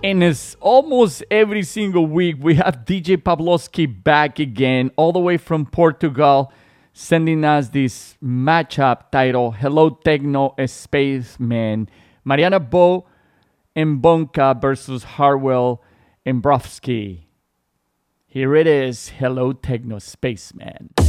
And it's almost every single week, we have DJ Pavlovsky back again, all the way from Portugal, sending us this matchup titled Hello Techno Spaceman. Mariana Bo and Bonka versus Harwell and Brovsky. Here it is, Hello Techno Spaceman.